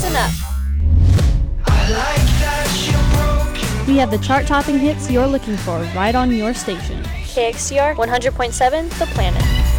listen up. We have the chart-topping hits you're looking for right on your station. KXCR 100.7 The Planet.